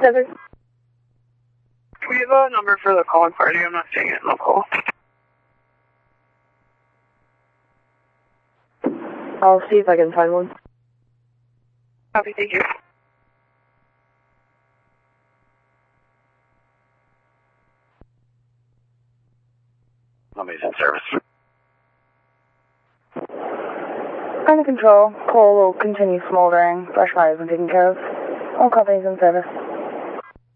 Seven. Do we have a number for the calling party? I'm not seeing it in the call. I'll see if I can find one. Copy, thank you. Somebody's in service. Under control. Coal will continue smoldering. Brush fire has been taken care of. All companies in service.